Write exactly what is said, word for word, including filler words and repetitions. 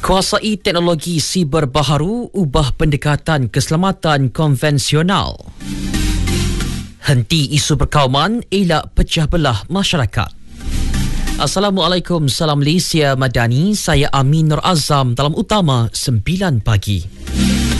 Kuasai teknologi siber baharu, ubah pendekatan keselamatan konvensional. Henti isu perkauman, elak pecah belah masyarakat. Assalamualaikum, salam Malaysia Madani. Saya Amin Nur Azam dalam Utama sembilan pagi.